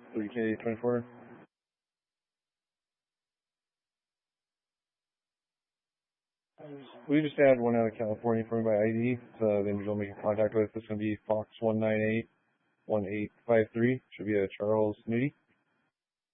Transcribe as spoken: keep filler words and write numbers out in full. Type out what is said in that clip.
three K twenty-four. We just had one out of California for me by I D. So the individual making contact with is going to be Fox one nine eight one eight five three. Should be a Charles Nudie.